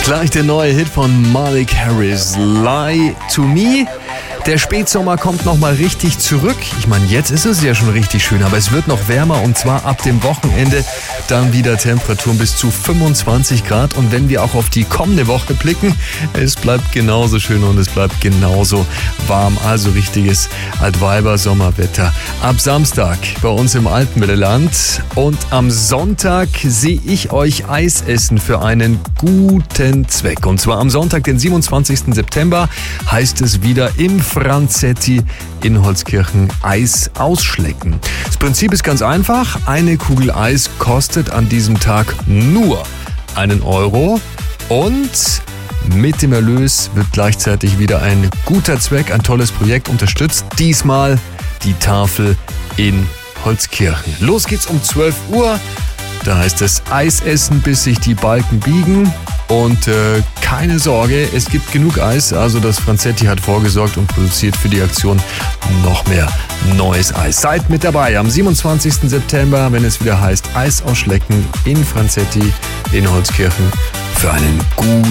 Gleich der neue Hit von Malik Harris, Lie to Me. Der Spätsommer kommt nochmal richtig zurück. Ich meine, jetzt ist es ja schon richtig schön, aber es wird noch wärmer und zwar ab dem Wochenende dann wieder Temperaturen bis zu 25 Grad. Und wenn wir auch auf die kommende Woche blicken, es bleibt genauso schön und es bleibt genauso warm. Also richtiges Altweiber-Sommerwetter. Ab Samstag bei uns im Alpenmittelland und am Sonntag sehe ich euch Eis essen für einen guten Zweck. Und zwar am Sonntag, den 27. September, heißt es wieder im Franzetti in Holzkirchen Eis ausschlecken. Das Prinzip ist ganz einfach. Eine Kugel Eis kostet an diesem Tag nur 1 Euro und mit dem Erlös wird gleichzeitig wieder ein guter Zweck, ein tolles Projekt unterstützt. Diesmal die Tafel in Holzkirchen. Los geht's um 12 Uhr. Da heißt es Eis essen, bis sich die Balken biegen. Und keine Sorge, es gibt genug Eis. Also das Franzetti hat vorgesorgt und produziert für die Aktion noch mehr neues Eis. Seid mit dabei am 27. September, wenn es wieder heißt Eis ausschlecken in Franzetti in Holzkirchen für einen guten